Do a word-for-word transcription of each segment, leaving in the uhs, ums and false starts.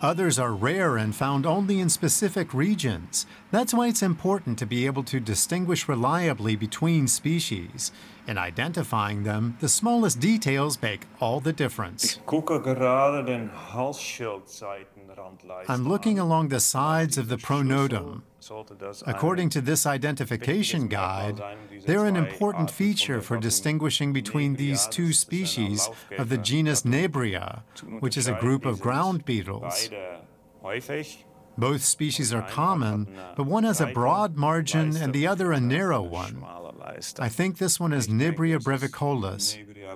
Others are rare and found only in specific regions. That's why it's important to be able to distinguish reliably between species. In identifying them, the smallest details make all the difference. I'm looking along the sides of the pronotum. According to this identification guide, they're an important feature for distinguishing between these two species of the genus Nebria, which is a group of ground beetles. Both species are common, but one has a broad margin and the other a narrow one. I think this one is Nebria brevicollis.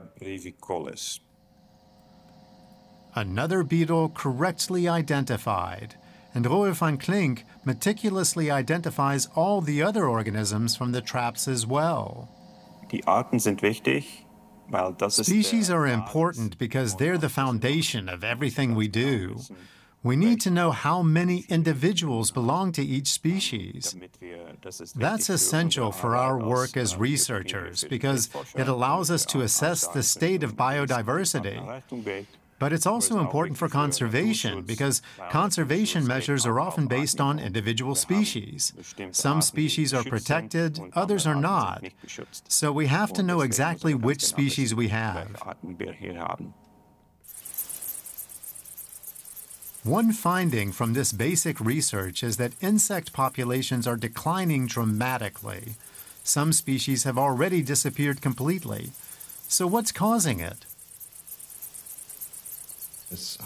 Another beetle correctly identified. And Roel van Klink meticulously identifies all the other organisms from the traps as well. Species are important because they're the foundation of everything we do. We need to know how many individuals belong to each species. That's essential for our work as researchers because it allows us to assess the state of biodiversity. But it's also important for conservation because conservation measures are often based on individual species. Some species are protected, others are not. So we have to know exactly which species we have. One finding from this basic research is that insect populations are declining dramatically. Some species have already disappeared completely. So what's causing it? It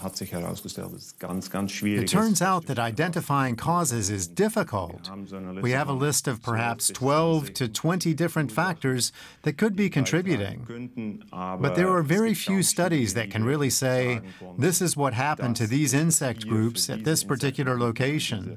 turns out that identifying causes is difficult. We have a list of perhaps twelve to twenty different factors that could be contributing. But there are very few studies that can really say, this is what happened to these insect groups at this particular location.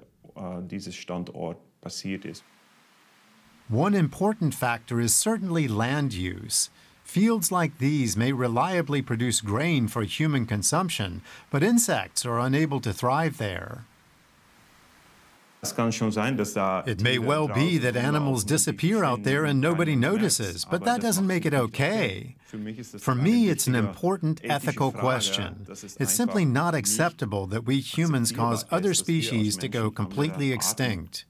One important factor is certainly land use. Fields like these may reliably produce grain for human consumption, but insects are unable to thrive there. It may well be that animals disappear out there and nobody notices, but that doesn't make it okay. For me, it's an important ethical question. It's simply not acceptable that we humans cause other species to go completely extinct.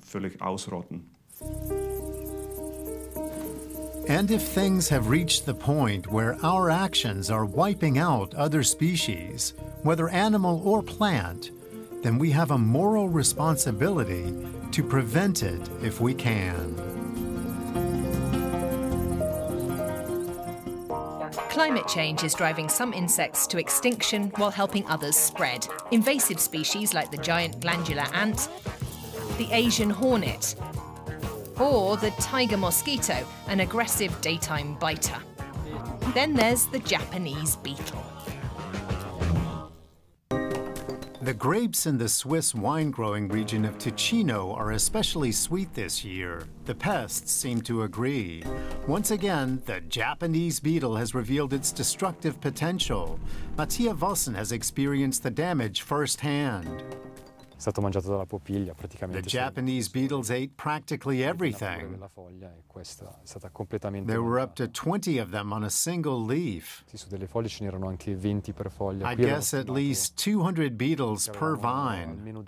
And if things have reached the point where our actions are wiping out other species, whether animal or plant, then we have a moral responsibility to prevent it if we can. Climate change is driving some insects to extinction while helping others spread. Invasive species like the giant glandular ant, the Asian hornet, or the tiger mosquito, an aggressive daytime biter. Then there's the Japanese beetle. The grapes in the Swiss wine-growing region of Ticino are especially sweet this year. The pests seem to agree. Once again, the Japanese beetle has revealed its destructive potential. Mattia Vossen has experienced the damage firsthand. The Japanese beetles ate practically everything. There were up to twenty of them on a single leaf. I guess at least two hundred beetles per vine.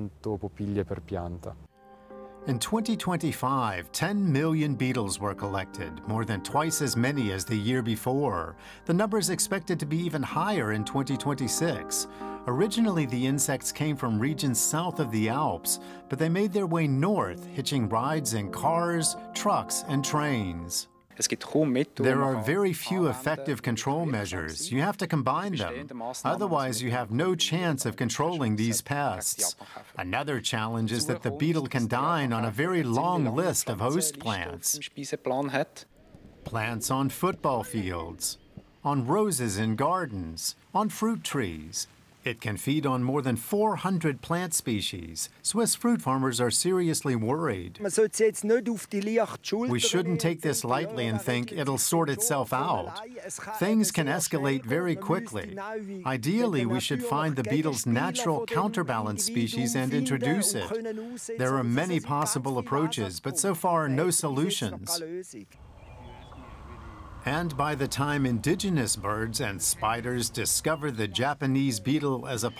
In twenty twenty-five, ten million beetles were collected, more than twice as many as the year before. The number is expected to be even higher in twenty twenty-six. Originally, the insects came from regions south of the Alps, but they made their way north, hitching rides in cars, trucks, and trains. There are very few effective control measures. You have to combine them. Otherwise, you have no chance of controlling these pests. Another challenge is that the beetle can dine on a very long list of host plants. Plants on football fields, on roses in gardens, on fruit trees. It can feed on more than four hundred plant species. Swiss fruit farmers are seriously worried. We shouldn't take this lightly and think it'll sort itself out. Things can escalate very quickly. Ideally, we should find the beetle's natural counterbalance species and introduce it. There are many possible approaches, but so far, no solutions. And by the time indigenous birds and spiders discover the Japanese beetle as a